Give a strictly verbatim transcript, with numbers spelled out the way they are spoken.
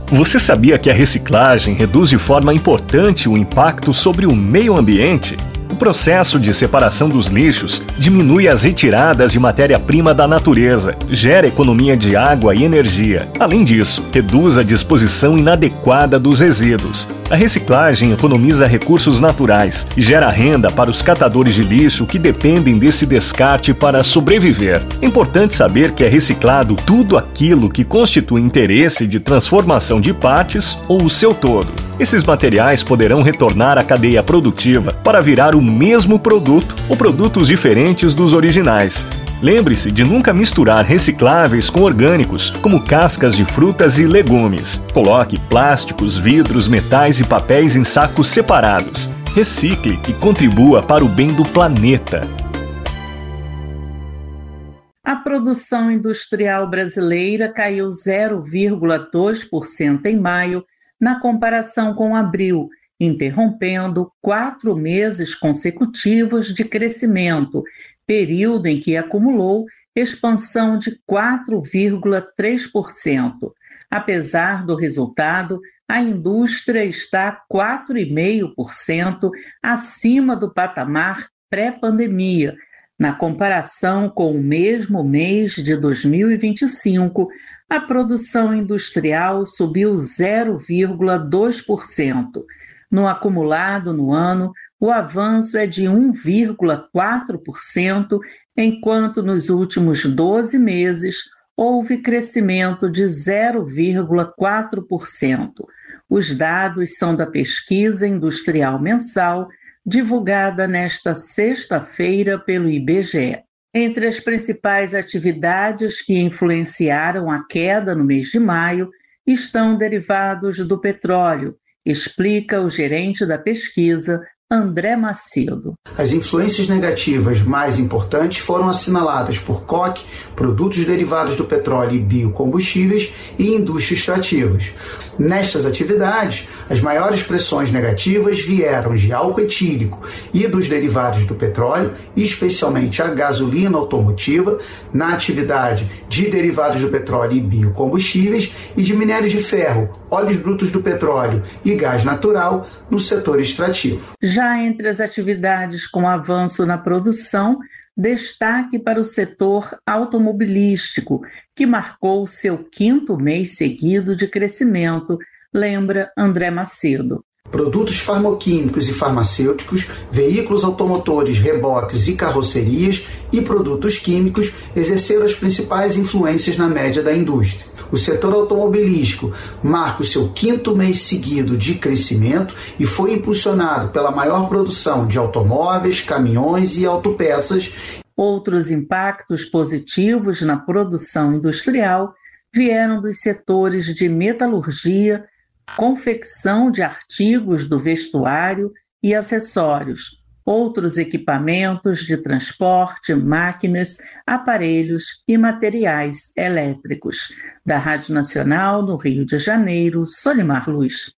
Você sabia que a reciclagem reduz de forma importante o impacto sobre o meio ambiente? O processo de separação dos lixos diminui as retiradas de matéria-prima da natureza, gera economia de água e energia. Além disso, reduz a disposição inadequada dos resíduos. A reciclagem economiza recursos naturais e gera renda para os catadores de lixo que dependem desse descarte para sobreviver. É importante saber que é reciclado tudo aquilo que constitui interesse de transformação de partes ou o seu todo. Esses materiais poderão retornar à cadeia produtiva para virar o mesmo produto ou produtos diferentes dos originais. Lembre-se de nunca misturar recicláveis com orgânicos, como cascas de frutas e legumes. Coloque plásticos, vidros, metais e papéis em sacos separados. Recicle e contribua para o bem do planeta. A produção industrial brasileira caiu zero vírgula dois por cento em maio, na comparação com abril, interrompendo quatro meses consecutivos de crescimento, período em que acumulou expansão de quatro vírgula três por cento. Apesar do resultado, a indústria está quatro vírgula cinco por cento acima do patamar pré-pandemia. Na comparação com o mesmo mês de dois mil e vinte e cinco, a produção industrial subiu zero vírgula dois por cento. No acumulado no ano, o avanço é de um vírgula quatro por cento, enquanto nos últimos doze meses houve crescimento de zero vírgula quatro por cento. Os dados são da pesquisa industrial mensal, divulgada nesta sexta-feira pelo I B G E. Entre as principais atividades que influenciaram a queda no mês de maio estão derivados do petróleo, explica o gerente da pesquisa, André Macedo. As influências negativas mais importantes foram assinaladas por coque, produtos derivados do petróleo e biocombustíveis e indústrias extrativas. Nestas atividades, as maiores pressões negativas vieram de álcool etílico e dos derivados do petróleo, especialmente a gasolina automotiva, na atividade de derivados do petróleo e biocombustíveis e de minério de ferro, óleos brutos do petróleo e gás natural no setor extrativo. Já entre as atividades com avanço na produção, destaque para o setor automobilístico, que marcou seu quinto mês seguido de crescimento, lembra André Macedo. Produtos farmoquímicos e farmacêuticos, veículos automotores, reboques e carrocerias e produtos químicos exerceram as principais influências na média da indústria. O setor automobilístico marca o seu quinto mês seguido de crescimento e foi impulsionado pela maior produção de automóveis, caminhões e autopeças. Outros impactos positivos na produção industrial vieram dos setores de metalurgia, confecção de artigos do vestuário e acessórios, outros equipamentos de transporte, máquinas, aparelhos e materiais elétricos. Da Rádio Nacional, no Rio de Janeiro, Solimar Luz.